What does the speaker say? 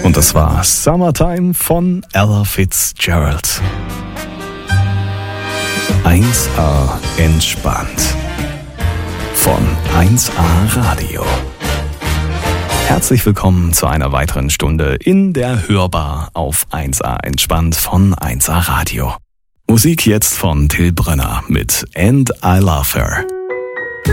Und das war Summertime von Ella Fitzgerald. 1A entspannt. Von 1A Radio. Herzlich willkommen zu einer weiteren Stunde in der Hörbar auf 1A entspannt von 1A Radio. Musik jetzt von Till Brönner mit And I Love Her.